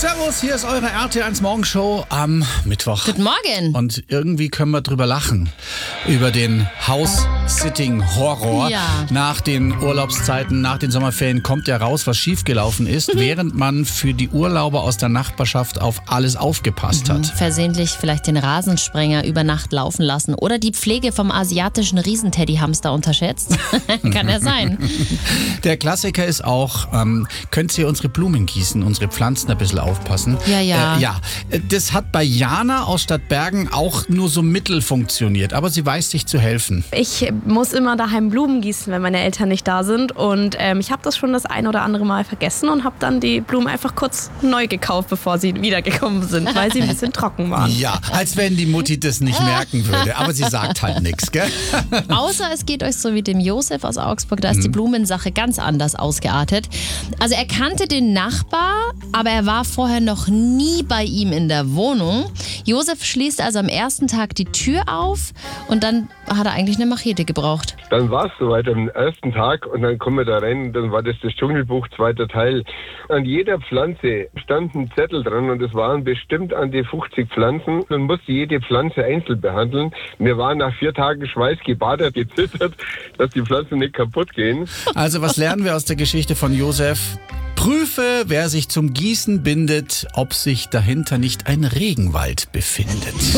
Servus, hier ist eure RT1 Morgenshow am Mittwoch. Guten Morgen. Und irgendwie können wir drüber lachen. Über den House-Sitting-Horror. Ja. Nach den Urlaubszeiten, nach den Sommerferien kommt ja raus, was schiefgelaufen ist, während man für die Urlauber aus der Nachbarschaft auf alles aufgepasst hat. Versehentlich vielleicht den Rasensprenger über Nacht laufen lassen oder die Pflege vom asiatischen Riesenteddyhamster unterschätzt. Kann ja sein. Der Klassiker ist auch, könnt ihr unsere Blumen gießen, unsere Pflanzen ein bisschen aufpassen? Ja. Das hat bei Jana aus Stadtbergen auch nur so mittel funktioniert, aber sie weiß sich zu helfen. Ich muss immer daheim Blumen gießen, wenn meine Eltern nicht da sind. Und ich habe das schon das ein oder andere Mal vergessen und habe dann die Blumen einfach kurz neu gekauft, bevor sie wiedergekommen sind, weil sie ein bisschen trocken waren. Ja, als wenn die Mutti das nicht merken würde, aber sie sagt halt nichts, gell? Außer es geht euch so wie dem Josef aus Augsburg, da ist die Blumensache ganz anders ausgeartet. Also er kannte den Nachbar, aber er war vorher noch nie bei ihm in der Wohnung. Josef schließt also am ersten Tag die Tür auf und dann hat er eigentlich eine Machete gebraucht. Dann war es soweit am ersten Tag und dann kommen wir da rein, dann war das Dschungelbuch, zweiter Teil. An jeder Pflanze stand ein Zettel dran und es waren bestimmt an die 50 Pflanzen. Man musste jede Pflanze einzeln behandeln. Wir waren nach 4 Tagen schweißgebadet, gezittert, dass die Pflanzen nicht kaputt gehen. Also was lernen wir aus der Geschichte von Josef? Prüfe, wer sich zum Gießen bindet, ob sich dahinter nicht ein Regenwald befindet.